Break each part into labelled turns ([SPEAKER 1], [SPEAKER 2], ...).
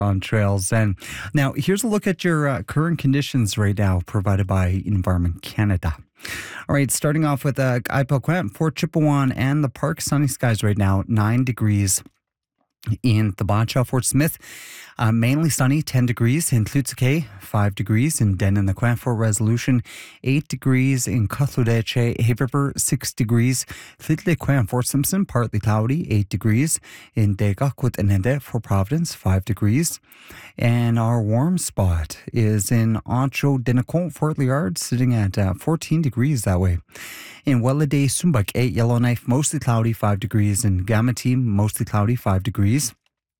[SPEAKER 1] on Trails. And now here's a look at your current conditions right now provided by Environment Canada. All right, starting off with Ipoquet, Fort Chipewyan, and the park. Sunny skies right now, 9 degrees. In Thibacha, Fort Smith, mainly sunny, 10 degrees. In Tlutske, 5 degrees. In Denonacquet, Fort Resolution, 8 degrees. In Cutludeche, Hay River, 6 degrees. Tlutlequet and Fort Simpson, partly cloudy, 8 degrees. In Degakut and Nende, Fort Providence, 5 degrees. And our warm spot is in Ancho Denacon, Fort Liard, sitting at 14 degrees that way. In Welladay, Sumbak, 8 Yellowknife, mostly cloudy, 5 degrees. In Gamati, mostly cloudy, 5 degrees.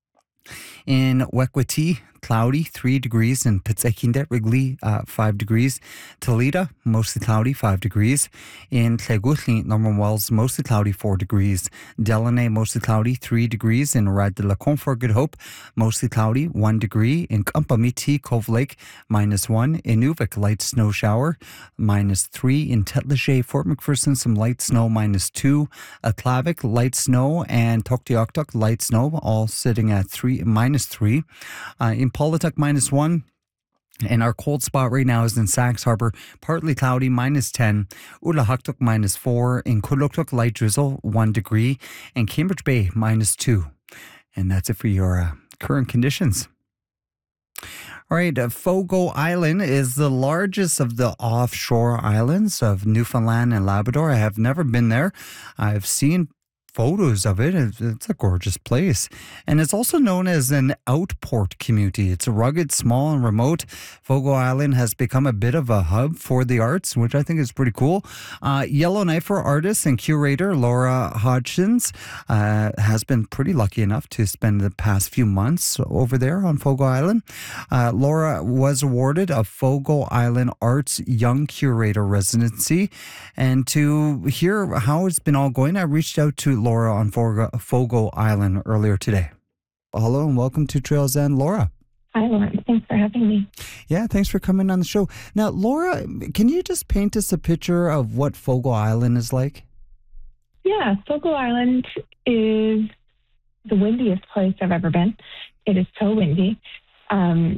[SPEAKER 1] In Wekwati, cloudy, 3 degrees. In Pitsekindet, Wrigley, 5 degrees. Toledo, mostly cloudy, 5 degrees. In Tlegutli, Norman Wells, mostly cloudy, 4 degrees. Delaney, mostly cloudy, 3 degrees. In Rad de la Confort, Good Hope, mostly cloudy, 1 degree. In Kampamiti, Cove Lake, -1. In Nuvik, light snow shower, -3. In Tetlache, Fort McPherson, some light snow, -2. Aklavik, light snow. And Toktioktok, light snow, all sitting at -3. In Paulatuck, -1. And our cold spot right now is in Sachs Harbor, partly cloudy, -10. Ulahaktuk, -4. In Kuluktuk, light drizzle, 1 degree. And Cambridge Bay, -2. And that's it for your current conditions. All right, Fogo Island is the largest of the offshore islands of Newfoundland and Labrador. I have never been there. I've seen photos of it. It's a gorgeous place. And it's also known as an outport community. It's rugged, small, and remote. Fogo Island has become a bit of a hub for the arts, which I think is pretty cool. Yellowknife artist and curator Laura Hodgins has been pretty lucky enough to spend the past few months over there on Fogo Island. Laura was awarded a Fogo Island Arts Young Curator residency. And to hear how it's been all going, I reached out to Laura on Fogo Island earlier today. Hello and welcome to Trails End, Laura.
[SPEAKER 2] Hi, Lauren. Thanks for having me.
[SPEAKER 1] Yeah, thanks for coming on the show. Now, Laura, can you just paint us a picture of what Fogo Island is like?
[SPEAKER 2] Yeah, Fogo Island is the windiest place I've ever been. It is so windy. And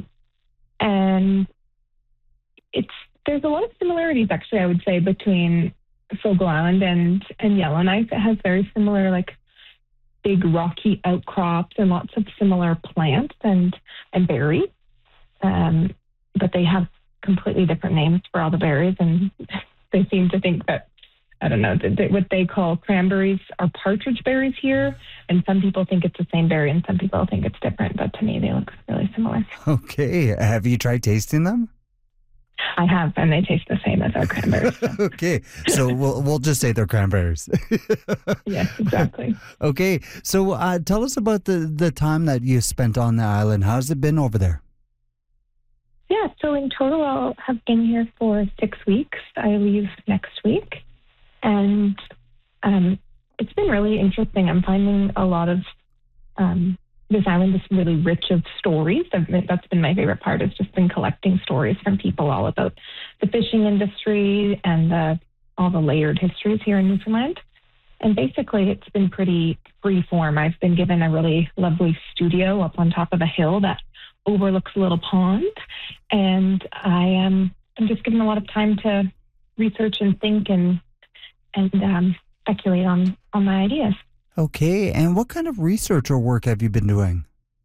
[SPEAKER 2] there's a lot of similarities, actually, I would say, between Fogo Island and Yellowknife. It has very similar, big rocky outcrops and lots of similar plants and berries. But they have completely different names for all the berries, and they seem to think that, I don't know, what they call cranberries are partridge berries here, and some people think it's the same berry and some people think it's different, but to me they look really similar.
[SPEAKER 1] Okay. Have you tried tasting them?
[SPEAKER 2] I have, and they taste the same as our cranberries. So.
[SPEAKER 1] Okay, so we'll just say they're cranberries.
[SPEAKER 2] Yes, exactly.
[SPEAKER 1] Okay, so tell us about the time that you spent on the island. How's it been over there?
[SPEAKER 2] Yeah, so in total I'll have been here for 6 weeks. I leave next week, and it's been really interesting. I'm finding a lot of this island is really rich of stories. That's been my favorite part. It's just been collecting stories from people all about the fishing industry and all the layered histories here in Newfoundland. And basically, it's been pretty free form. I've been given a really lovely studio up on top of a hill that overlooks a little pond. And I'm just given a lot of time to research and think and speculate on my ideas.
[SPEAKER 1] Okay, and what kind of research or work have you been doing?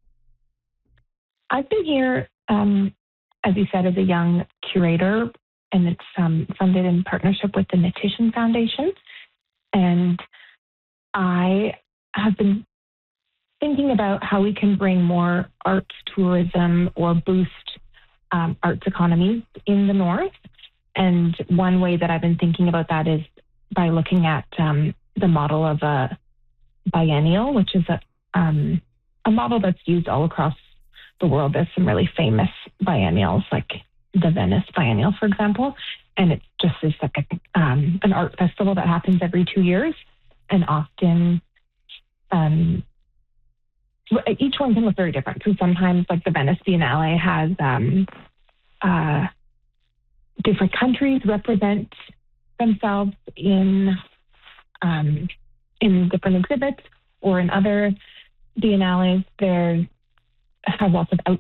[SPEAKER 2] I've been here, as you said, as a young curator, and it's funded in partnership with the Nitition Foundation. And I have been thinking about how we can bring more arts tourism or boost arts economies in the North. And one way that I've been thinking about that is by looking at the model of a biennial, which is a model that's used all across the world. There's some really famous biennials, like the Venice Biennial, for example, and it just is like an art festival that happens every 2 years, and often each one can look very different. So sometimes, like the Venice Biennale has different countries represent themselves in different exhibits, or in other biennales, there's have lots of